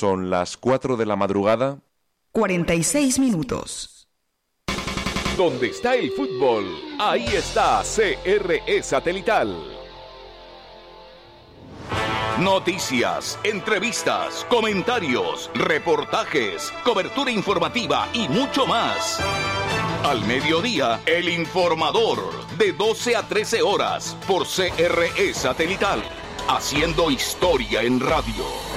Son las 4 de la madrugada. 46 minutos. Donde está el fútbol, ahí está CRE Satelital. Noticias, entrevistas, comentarios, reportajes, cobertura informativa y mucho más. Al mediodía, El Informador, de 12 a 13 horas, por CRE Satelital, haciendo historia en radio.